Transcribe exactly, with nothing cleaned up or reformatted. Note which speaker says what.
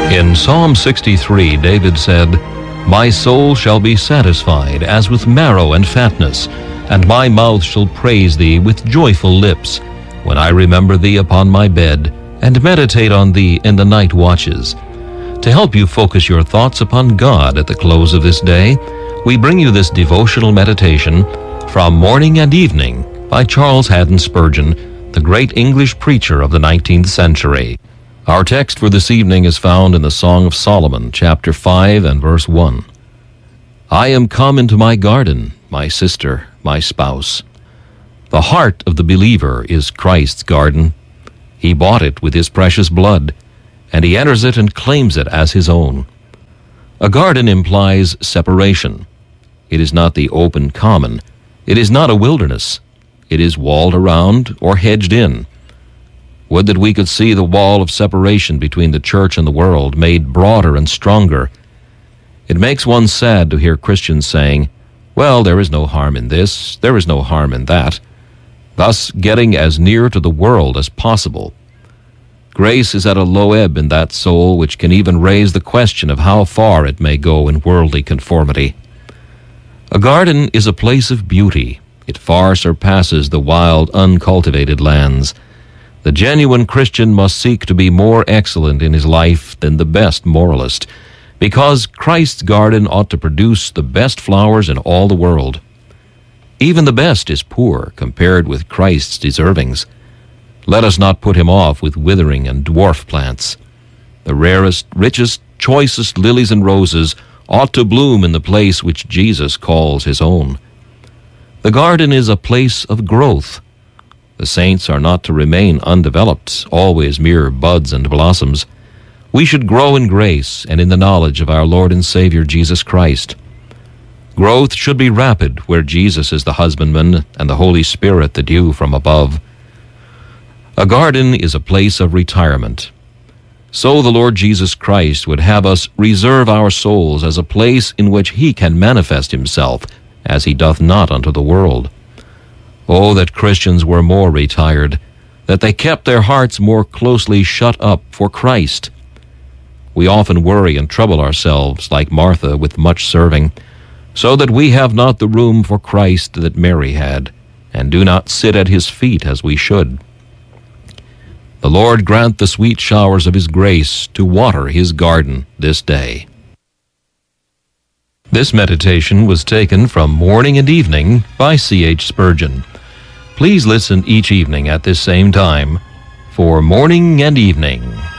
Speaker 1: In Psalm sixty-three, David said, "My soul shall be satisfied as with marrow and fatness, and my mouth shall praise thee with joyful lips, when I remember thee upon my bed, and meditate on thee in the night watches." To help you focus your thoughts upon God at the close of this day, we bring you this devotional meditation from Morning and Evening by Charles Haddon Spurgeon, the great English preacher of the nineteenth century. Our text for this evening is found in the Song of Solomon, chapter five and verse one. "I am come into my garden, my sister, my spouse." The heart of the believer is Christ's garden. He bought it with his precious blood, and he enters it and claims it as his own. A garden implies separation. It is not the open common. It is not a wilderness. It is walled around or hedged in. Would that we could see the wall of separation between the church and the world made broader and stronger. It makes one sad to hear Christians saying, "Well, there is no harm in this, there is no harm in that," thus getting as near to the world as possible. Grace is at a low ebb in that soul which can even raise the question of how far it may go in worldly conformity. A garden is a place of beauty. It far surpasses the wild, uncultivated lands. The genuine Christian must seek to be more excellent in his life than the best moralist, because Christ's garden ought to produce the best flowers in all the world. Even the best is poor compared with Christ's deservings. Let us not put him off with withering and dwarf plants. The rarest, richest, choicest lilies and roses ought to bloom in the place which Jesus calls his own. The garden is a place of growth. The saints are not to remain undeveloped, always mere buds and blossoms. We should grow in grace and in the knowledge of our Lord and Savior Jesus Christ. Growth should be rapid where Jesus is the husbandman and the Holy Spirit the dew from above. A garden is a place of retirement. So the Lord Jesus Christ would have us reserve our souls as a place in which he can manifest himself, as he doth not unto the world. Oh, that Christians were more retired, that they kept their hearts more closely shut up for Christ. We often worry and trouble ourselves, like Martha, with much serving, so that we have not the room for Christ that Mary had, and do not sit at his feet as we should. The Lord grant the sweet showers of his grace to water his garden this day. This meditation was taken from Morning and Evening by C H Spurgeon. Please listen each evening at this same time for Morning and Evening.